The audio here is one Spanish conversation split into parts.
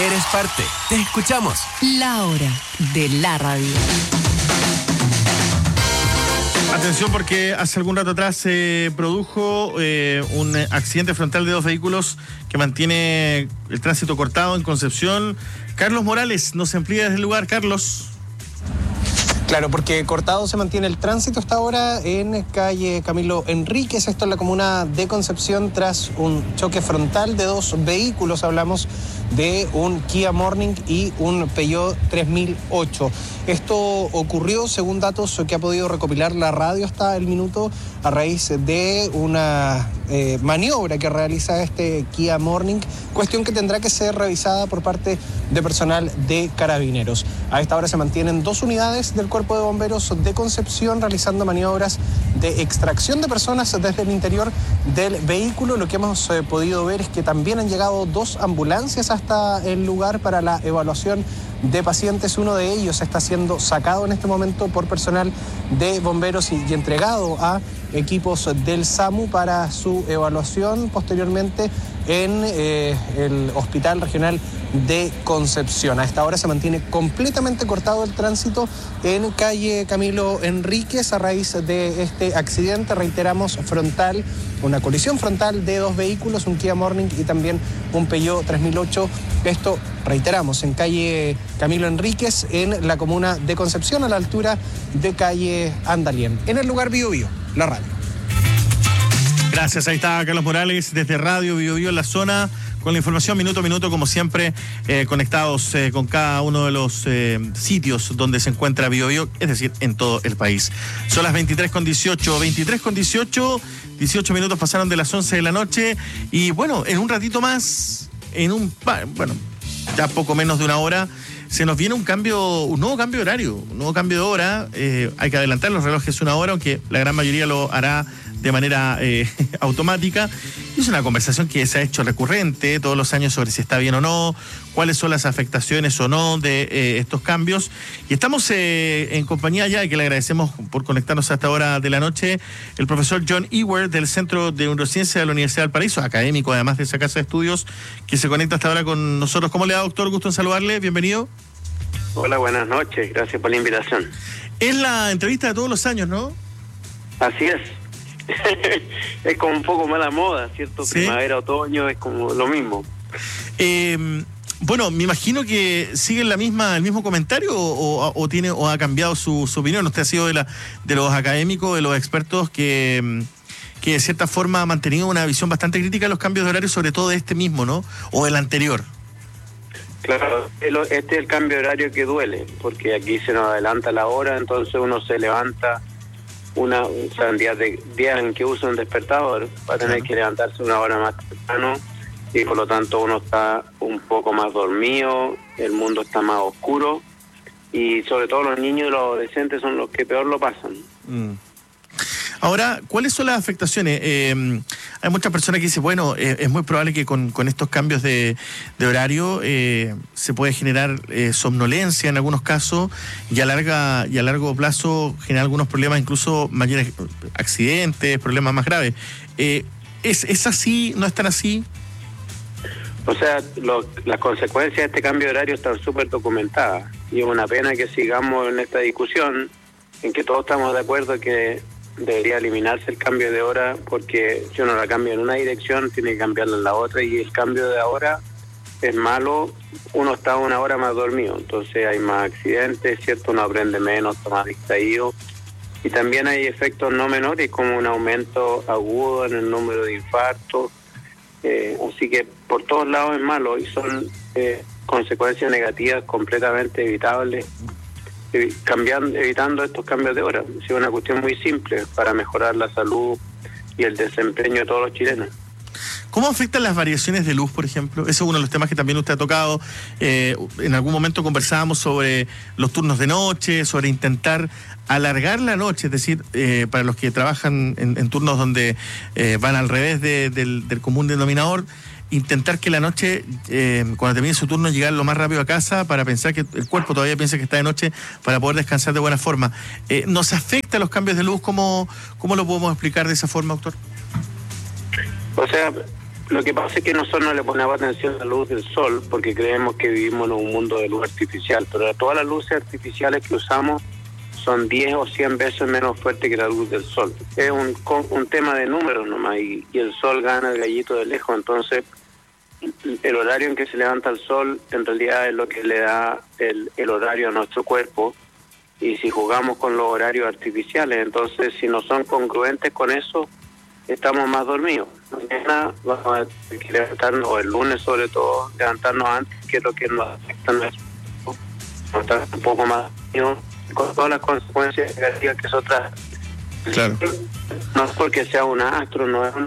Eres parte. Te escuchamos. La hora de la radio. Atención, porque hace algún rato atrás se produjo un accidente frontal de 2 vehículos que mantiene el tránsito cortado en Concepción. Carlos Morales nos amplía desde el lugar. Carlos. Claro, porque cortado se mantiene el tránsito hasta ahora en calle Camilo Enríquez, esto en la comuna de Concepción, tras un choque frontal de 2 vehículos. Hablamos de un Kia Morning y un Peugeot 3008. Esto ocurrió, según datos que ha podido recopilar la radio hasta el minuto, a raíz de una maniobra que realiza este Kia Morning, cuestión que tendrá que ser revisada por parte de personal de Carabineros. A esta hora se mantienen 2 unidades del Cuerpo de Bomberos de Concepción realizando maniobras de extracción de personas desde el interior del vehículo. Lo que hemos podido ver es que también han llegado 2 ambulancias hasta el lugar para la evaluación de pacientes. Uno de ellos está siendo sacado en este momento por personal de bomberos y entregado a equipos del SAMU para su evaluación posteriormente en el Hospital Regional de Concepción. A esta hora se mantiene completamente cortado el tránsito en calle Camilo Enríquez a raíz de este accidente, reiteramos, frontal, una colisión frontal de 2 vehículos, un Kia Morning y también un Peugeot 3008. Esto, reiteramos, en calle Camilo Enríquez, en la comuna de Concepción, a la altura de calle Andalien. En el lugar Bio Bio, la radio. Gracias, ahí está Carlos Morales desde Radio Bio Bio en la zona, con la información minuto a minuto, como siempre, conectados con cada uno de los sitios donde se encuentra Bio Bio, es decir, en todo el país. Son las 23:18, 18 minutos pasaron de las 11 de la noche, y bueno, en un ratito más, ya poco menos de una hora, se nos viene un nuevo cambio de horario, un nuevo cambio de hora. Hay que adelantar los relojes una hora, aunque la gran mayoría lo hará de manera automática. Es una conversación que se ha hecho recurrente todos los años sobre si está bien o no, cuáles son las afectaciones o no de estos cambios. Y estamos en compañía ya, y que le agradecemos por conectarnos a esta hora de la noche, el profesor John Ewer del Centro de Neurociencia de la Universidad del Paraíso, académico además de esa casa de estudios, que se conecta hasta ahora con nosotros. ¿Cómo le va, doctor? Gusto en saludarle, bienvenido. Hola, buenas noches, gracias por la invitación. Es la entrevista de todos los años, ¿no? Así es. Es como un poco mala moda, ¿cierto? ¿Sí? Primavera, otoño, es como lo mismo. Bueno, me imagino que sigue el mismo comentario o ha cambiado su opinión. Usted ha sido de los académicos, de los expertos que de cierta forma ha mantenido una visión bastante crítica de los cambios de horario, sobre todo de este mismo, ¿no? O del anterior. Claro, este es el cambio de horario que duele, porque aquí se nos adelanta la hora, entonces uno se levanta días en que usa un despertador, va a tener que levantarse una hora más temprano, y por lo tanto uno está un poco más dormido, el mundo está más oscuro, y sobre todo los niños y los adolescentes son los que peor lo pasan. Ahora, ¿cuáles son las afectaciones? Hay muchas personas que dicen, bueno, es muy probable que con estos cambios de horario se puede generar somnolencia en algunos casos, y a largo plazo generar algunos problemas, incluso mayores accidentes, problemas más graves. ¿Es así? ¿No es tan así? O sea, las consecuencias de este cambio de horario están súper documentadas, y es una pena que sigamos en esta discusión en que todos estamos de acuerdo que debería eliminarse el cambio de hora, porque si uno la cambia en una dirección tiene que cambiarla en la otra, y el cambio de hora es malo. Uno está una hora más dormido, entonces hay más accidentes, ¿cierto? Uno aprende menos, está más distraído, y también hay efectos no menores como un aumento agudo en el número de infartos, así que por todos lados es malo, y son consecuencias negativas completamente evitables evitando estos cambios de hora. Es una cuestión muy simple para mejorar la salud y el desempeño de todos los chilenos. ¿Cómo afectan las variaciones de luz, por ejemplo? Ese es uno de los temas que también usted ha tocado. En algún momento conversábamos sobre los turnos de noche, sobre intentar alargar la noche, es decir, para los que trabajan en turnos donde van al revés del común denominador, intentar que la noche, cuando termine su turno, llegar lo más rápido a casa para pensar que el cuerpo todavía piensa que está de noche, para poder descansar de buena forma. ¿Nos afecta los cambios de luz? ¿Cómo lo podemos explicar de esa forma, doctor? O sea, Lo que pasa es que nosotros no le ponemos atención a la luz del sol porque creemos que vivimos en un mundo de luz artificial, pero todas las luces artificiales que usamos son 10 o 100 veces menos fuertes que la luz del sol. Es un tema de números nomás, y el sol gana el gallito de lejos. Entonces el horario en que se levanta el sol en realidad es lo que le da el horario a nuestro cuerpo, y si jugamos con los horarios artificiales, entonces si no son congruentes con eso, estamos más dormidos. Mañana vamos a tener que levantarnos, o el lunes sobre todo, levantarnos antes, que es lo que nos afecta a nuestro cuerpo, estar un poco más dormidos, con todas las consecuencias negativas que eso trae. Claro. No es porque sea un astro, no es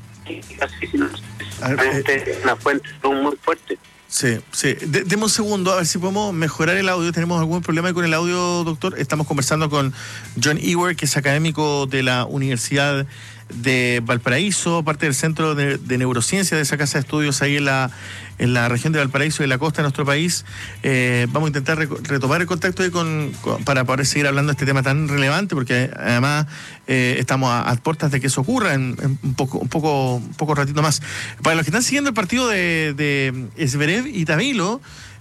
una fuente muy fuerte. Sí. Deme un segundo, a ver si podemos mejorar el audio. ¿Tenemos algún problema con el audio, doctor? Estamos conversando con John Ewer, que es académico de la Universidad de Valparaíso, parte del Centro de Neurociencia de esa casa de estudios ahí en la región de Valparaíso y en la costa de nuestro país. Vamos a intentar retomar el contacto ahí para poder seguir hablando de este tema tan relevante, porque además estamos a puertas de que eso ocurra en un poco ratito más. Para los que están siguiendo el partido de Zverev y Tavilo,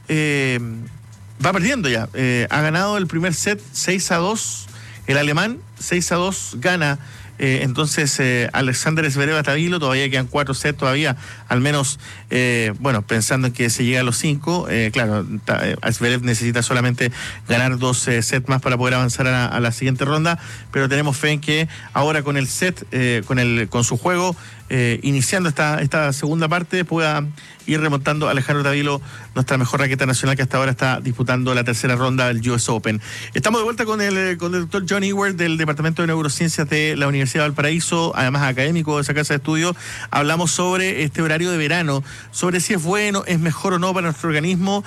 va perdiendo ya. Ha ganado el primer set 6-2, el alemán 6-2 gana. Entonces Alexander Zverev a Tavilo, todavía quedan 4 sets todavía, al menos, pensando en que se llega a los 5, claro, Zverev necesita solamente ganar 2 sets más para poder avanzar a la siguiente ronda, pero tenemos fe en que ahora con el set, con su juego, iniciando esta segunda parte, pueda ir remontando Alejandro Tavilo, nuestra mejor raqueta nacional, que hasta ahora está disputando la tercera ronda del US Open. Estamos de vuelta con el doctor John Ewer del Departamento de Neurociencias de la Universidad de Valparaíso, además académico de esa casa de estudio. Hablamos sobre este horario de verano, sobre si es bueno, es mejor o no para nuestro organismo.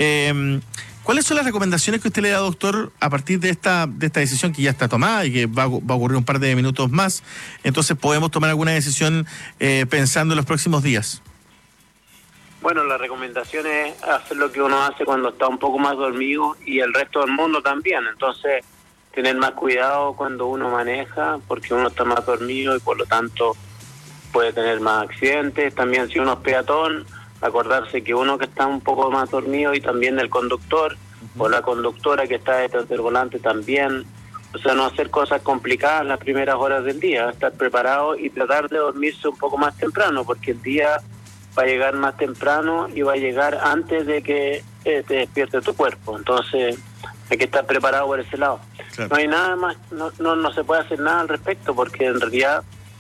¿Cuáles son las recomendaciones que usted le da, doctor, a partir de esta decisión que ya está tomada y que va a ocurrir un par de minutos más? Entonces, ¿podemos tomar alguna decisión pensando en los próximos días? Bueno, la recomendación es hacer lo que uno hace cuando está un poco más dormido, y el resto del mundo también. Entonces, tener más cuidado cuando uno maneja, porque uno está más dormido y por lo tanto puede tener más accidentes. También si uno es peatón, acordarse que uno que está un poco más dormido, y también el conductor o la conductora que está detrás del volante también. O sea, no hacer cosas complicadas las primeras horas del día, estar preparado y tratar de dormirse un poco más temprano, porque el día va a llegar más temprano y va a llegar antes de que te despierte tu cuerpo. Entonces hay que estar preparado por ese lado. Claro. No hay nada más, no se puede hacer nada al respecto, porque en realidad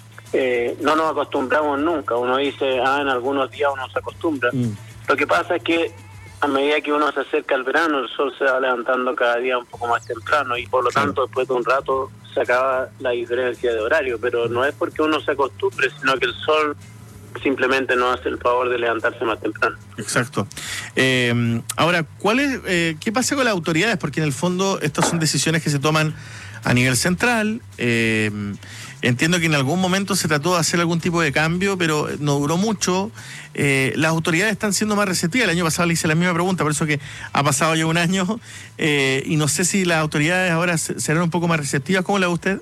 no nos acostumbramos nunca. Uno dice, en algunos días uno se acostumbra. Lo que pasa es que a medida que uno se acerca al verano, el sol se va levantando cada día un poco más temprano, y por lo tanto después de un rato se acaba la diferencia de horario. Pero no es porque uno se acostumbre, sino que el sol simplemente nos hace el favor de levantarse más temprano. Exacto. Ahora, ¿qué pasa con las autoridades? Porque en el fondo estas son decisiones que se toman a nivel central. Entiendo que en algún momento se trató de hacer algún tipo de cambio, pero no duró mucho. Las autoridades están siendo más receptivas. El año pasado le hice la misma pregunta, por eso que ha pasado ya un año, y no sé si las autoridades ahora serán un poco más receptivas. ¿Cómo la ve usted?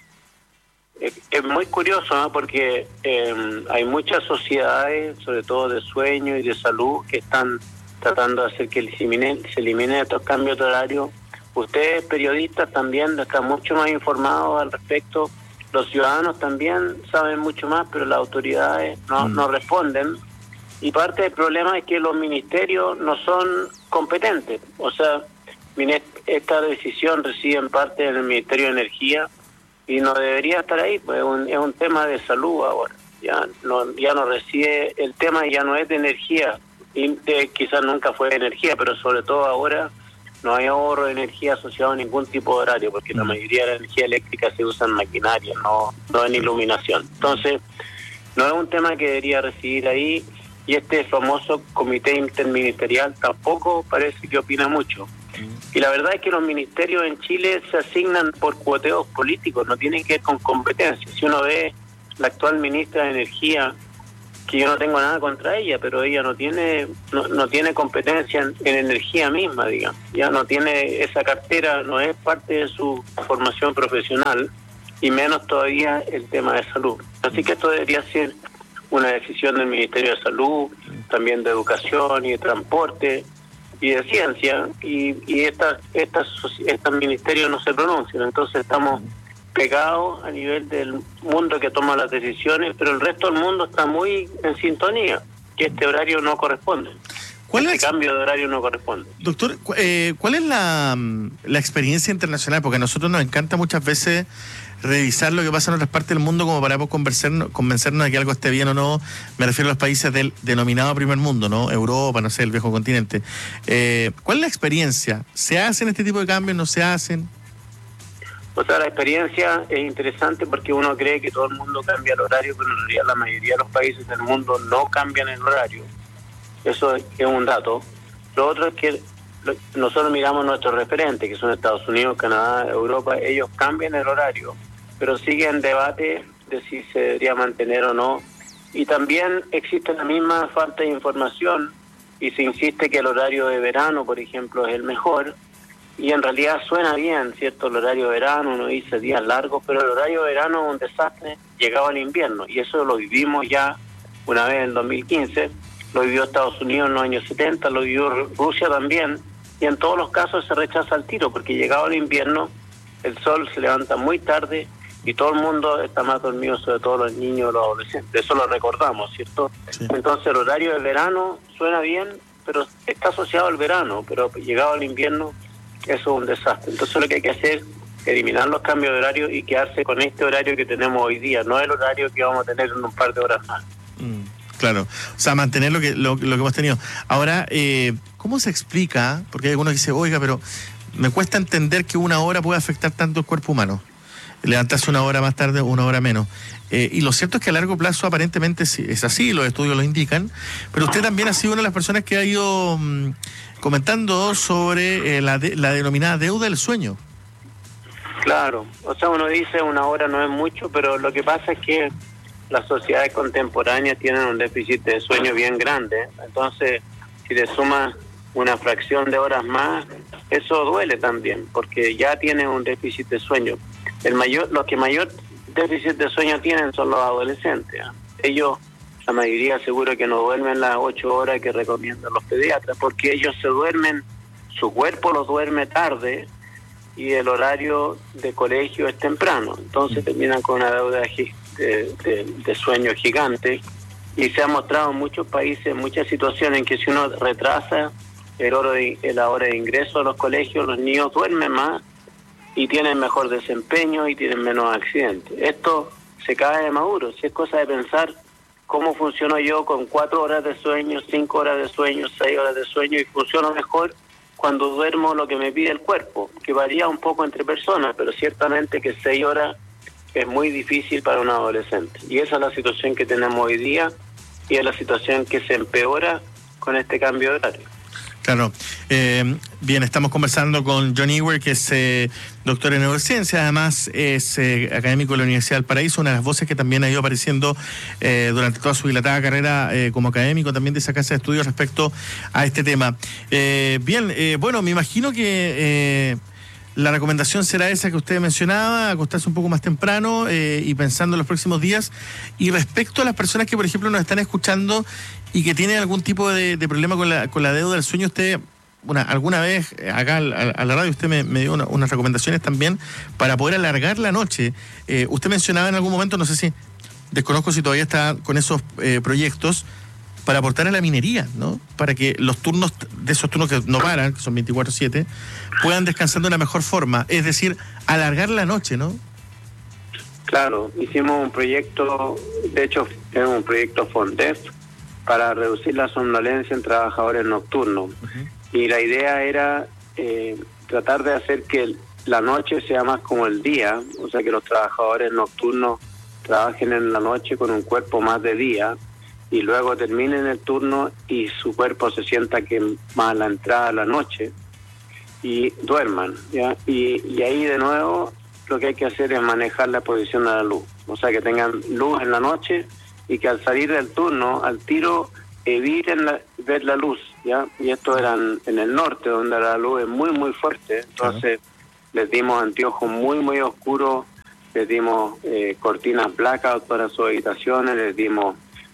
Es muy curioso, ¿no? Porque hay muchas sociedades, sobre todo de sueño y de salud, que están tratando de hacer que se eliminen estos cambios de horario. Ustedes, periodistas, también están mucho más informados al respecto. Los ciudadanos también saben mucho más, pero las autoridades no responden. Y parte del problema es que los ministerios no son competentes. O sea, esta decisión reside en parte en el Ministerio de Energía, y no debería estar ahí, pues es un tema de salud ahora. Ya no reside, el tema ya no es de energía, y quizás nunca fue de energía, pero sobre todo ahora no hay ahorro de energía asociado a ningún tipo de horario, porque la mayoría de la energía eléctrica se usa en maquinaria, no en iluminación. Entonces, no es un tema que debería residir ahí, y este famoso comité interministerial tampoco parece que opina mucho. Y la verdad es que los ministerios en Chile se asignan por cuoteos políticos, no tienen que ver con competencias. Si uno ve la actual ministra de Energía, que yo no tengo nada contra ella, pero ella no tiene competencia en energía misma, digamos. Ya no tiene esa cartera, no es parte de su formación profesional, y menos todavía el tema de salud. Así que esto debería ser una decisión del Ministerio de Salud, también de Educación y de Transporte y de Ciencia, y estos ministerios no se pronuncian. Entonces estamos pegados a nivel del mundo que toma las decisiones, pero el resto del mundo está muy en sintonía, que este horario no corresponde. Este cambio de horario no corresponde. Doctor, ¿cuál es la experiencia internacional? Porque a nosotros nos encanta muchas veces revisar lo que pasa en otras partes del mundo como para convencernos de que algo esté bien o no. Me refiero a los países del denominado primer mundo, ¿no? Europa, no sé, el viejo continente. ¿Cuál es la experiencia? ¿Se hacen este tipo de cambios? ¿No se hacen? O sea, la experiencia es interesante porque uno cree que todo el mundo cambia el horario, pero en realidad la mayoría de los países del mundo no cambian el horario. Eso es un dato. Lo otro es que nosotros miramos nuestros referentes, que son Estados Unidos, Canadá, Europa. Ellos cambian el horario, pero sigue en debate de si se debería mantener o no. Y también existe la misma falta de información y se insiste que el horario de verano, por ejemplo, es el mejor. Y en realidad suena bien, ¿cierto? El horario de verano, uno dice días largos, pero el horario de verano es un desastre llegado al invierno. Y eso lo vivimos ya una vez en 2015. Lo vivió Estados Unidos en los años 70, lo vivió Rusia también, y en todos los casos se rechaza el tiro, porque llegado el invierno, el sol se levanta muy tarde y todo el mundo está más dormido, sobre todo los niños y los adolescentes. Eso lo recordamos, ¿cierto? Sí. Entonces el horario del verano suena bien, pero está asociado al verano, pero llegado al invierno, eso es un desastre. Entonces lo que hay que hacer es eliminar los cambios de horario y quedarse con este horario que tenemos hoy día, no el horario que vamos a tener en un par de horas más. Claro, o sea, mantener lo que hemos tenido. Ahora, ¿cómo se explica? Porque hay algunos que dicen, oiga, pero me cuesta entender que una hora puede afectar tanto el cuerpo humano. Levantarse una hora más tarde, una hora menos. Y lo cierto es que a largo plazo aparentemente es así, los estudios lo indican, pero usted también ha sido una de las personas que ha ido comentando sobre la denominada deuda del sueño. Claro, o sea, uno dice una hora no es mucho, pero lo que pasa es que las sociedades contemporáneas tienen un déficit de sueño bien grande. Entonces, si le sumas una fracción de horas más, eso duele también, porque ya tienen un déficit de sueño. Los que mayor déficit de sueño tienen son los adolescentes. Ellos, la mayoría seguro que no duermen las 8 horas que recomiendan los pediatras, porque ellos se duermen, su cuerpo los duerme tarde y el horario de colegio es temprano. Entonces terminan con una deuda de sueño gigante, y se ha mostrado en muchos países, en muchas situaciones en que si uno retrasa la hora de ingreso a los colegios, los niños duermen más y tienen mejor desempeño y tienen menos accidentes. Esto se cae de maduro. Si es cosa de pensar cómo funciono yo con 4 horas de sueño, 5 horas de sueño, 6 horas de sueño, y funciono mejor cuando duermo lo que me pide el cuerpo, que varía un poco entre personas, pero ciertamente que 6 horas es muy difícil para un adolescente. Y esa es la situación que tenemos hoy día, y es la situación que se empeora con este cambio de horario. Claro. Bien, estamos conversando con John Ewer, que es doctor en neurociencia, además es académico de la Universidad del Paraíso, una de las voces que también ha ido apareciendo durante toda su dilatada carrera como académico también de esa casa de estudios respecto a este tema. Bueno, me imagino que la recomendación será esa que usted mencionaba, acostarse un poco más temprano y pensando en los próximos días. Y respecto a las personas que, por ejemplo, nos están escuchando y que tienen algún tipo de problema con la deuda del sueño, usted, alguna vez acá a la radio usted me dio unas recomendaciones también para poder alargar la noche. Usted mencionaba en algún momento, no sé si, desconozco si todavía está con esos proyectos, para aportar a la minería, ¿no? Para que los turnos, de esos turnos que no paran, que son 24/7, puedan descansar de una mejor forma, es decir, alargar la noche, ¿no? Claro, hicimos un proyecto, de hecho es un proyecto FONDEF para reducir la somnolencia en trabajadores nocturnos. Y la idea era tratar de hacer que la noche sea más como el día, o sea que los trabajadores nocturnos trabajen en la noche con un cuerpo más de día, y luego terminen el turno y su cuerpo se sienta que más a la entrada de la noche y duerman, ¿ya? Y ahí de nuevo lo que hay que hacer es manejar la posición de la luz, o sea que tengan luz en la noche y que al salir del turno, al tiro, eviten ver la luz, ¿ya? Y esto era en el norte, donde la luz es muy muy fuerte, entonces les dimos anteojos muy muy oscuros, les dimos cortinas blancas para sus habitaciones, les dimos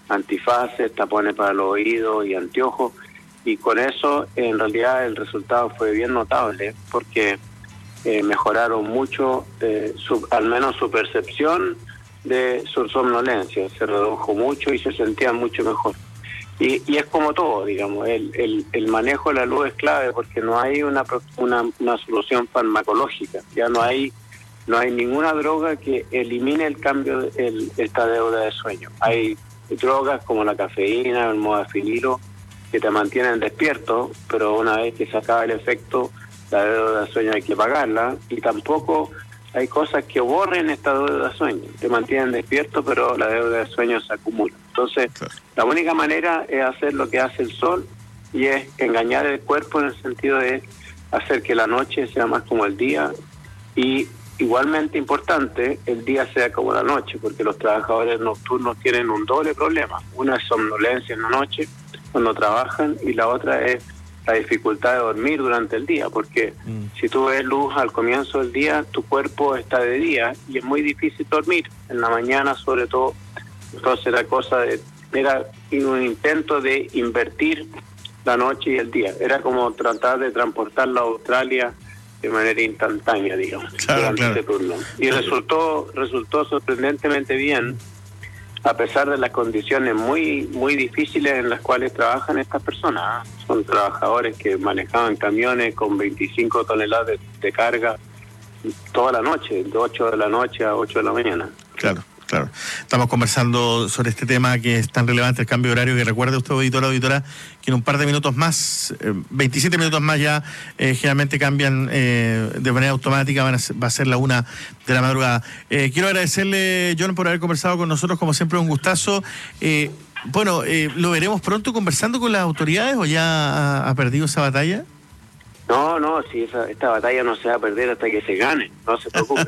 antifaces, tapones para los oídos y anteojos, y con eso en realidad el resultado fue bien notable, porque mejoraron mucho, al menos su percepción de su somnolencia, se redujo mucho y se sentían mucho mejor. Y es como todo, digamos, el manejo de la luz es clave, porque no hay una solución farmacológica, ya no hay ninguna droga que elimine el cambio, esta deuda de sueño. Hay drogas como la cafeína, el modafinilo, que te mantienen despierto, pero una vez que se acaba el efecto, la deuda de sueño hay que pagarla, y tampoco hay cosas que borren esta deuda de sueño, te mantienen despierto, pero la deuda de sueño se acumula. Entonces, la única manera es hacer lo que hace el sol, y es engañar el cuerpo en el sentido de hacer que la noche sea más como el día, y igualmente importante, el día sea como la noche, porque los trabajadores nocturnos tienen un doble problema. Una es somnolencia en la noche, cuando trabajan, y la otra es la dificultad de dormir durante el día, porque si tú ves luz al comienzo del día, tu cuerpo está de día y es muy difícil dormir, en la mañana sobre todo. Entonces era un intento de invertir la noche y el día, era como tratar de transportarlo a Australia de manera instantánea, digamos, durante ese turno. Y resultó sorprendentemente bien, a pesar de las condiciones muy muy difíciles en las cuales trabajan estas personas. Son trabajadores que manejaban camiones con 25 toneladas de carga toda la noche, de 8 de la noche a 8 de la mañana. Claro. Estamos conversando sobre este tema que es tan relevante, el cambio de horario, que recuerde usted, auditora, que en un par de minutos más, 27 minutos más ya, generalmente cambian de manera automática, va a ser la 1 de la madrugada. Quiero agradecerle, John, por haber conversado con nosotros, como siempre un gustazo. ¿Lo veremos pronto conversando con las autoridades o ya ha perdido esa batalla? No, si esta batalla no se va a perder hasta que se gane, no se preocupe.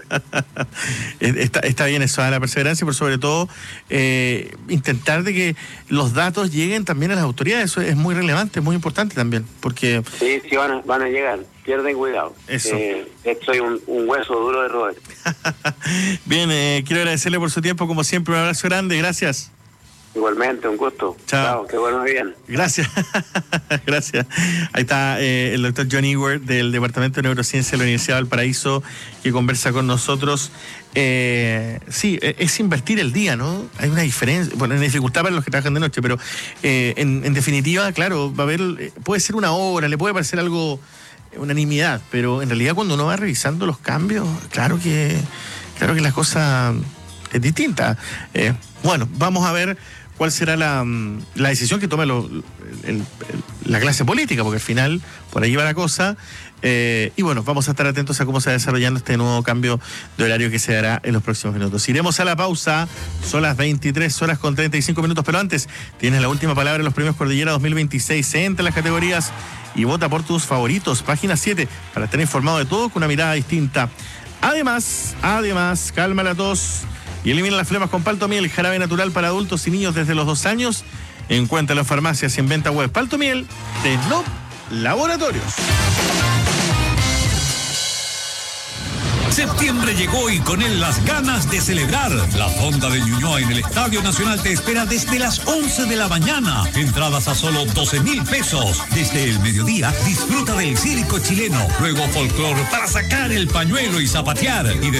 Está bien eso, la perseverancia, pero sobre todo intentar de que los datos lleguen también a las autoridades. Eso es muy relevante, muy importante también, porque... Sí, van a llegar, pierden cuidado. Eso. Soy un hueso duro de roer. Bien, quiero agradecerle por su tiempo, como siempre, un abrazo grande, gracias. Igualmente, un gusto. Chao. Que bueno, bien. Gracias. Gracias. Ahí está el doctor John Ewert del Departamento de Neurociencia de la Universidad de Valparaíso, que conversa con nosotros. Sí, es invertir el día, ¿no? Hay una diferencia, bueno, una dificultad para los que trabajan de noche, pero en definitiva, claro, va a haber, puede ser una hora, le puede parecer algo, una nimiedad, pero en realidad cuando uno va revisando los cambios, claro que la cosa es distinta. Bueno, vamos a ver cuál será la decisión que tome la clase política, porque al final por ahí va la cosa. Y bueno, vamos a estar atentos a cómo se va desarrollando este nuevo cambio de horario que se dará en los próximos minutos. Iremos a la pausa, son las 23:35, pero antes tienes la última palabra en los premios Cordillera 2026. Entra en las categorías y vota por tus favoritos. Página 7, para estar informado de todo con una mirada distinta. Además, calma la tos y elimina las flemas con Paltomiel, jarabe natural para adultos y niños desde los 2 años. Encuéntralo en farmacias y en venta web. Paltomiel de Snoop Laboratorios. Septiembre llegó y con él las ganas de celebrar. La Fonda de Ñuñoa en el Estadio Nacional te espera desde las 11 de la mañana. Entradas a solo 12,000 pesos. Desde el mediodía disfruta del circo chileno. Luego folclor para sacar el pañuelo y zapatear. Y